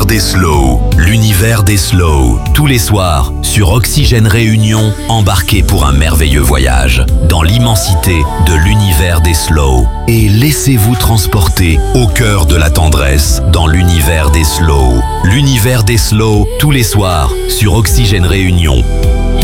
l'univers des slow. L'univers des slow. Tous les soirs, sur Oxygène Réunion, embarquez pour un merveilleux voyage dans l'immensité de l'univers des slow. Et laissez-vous transporter au cœur de la tendresse dans l'univers des slow. L'univers des slow, tous les soirs, sur Oxygène Réunion.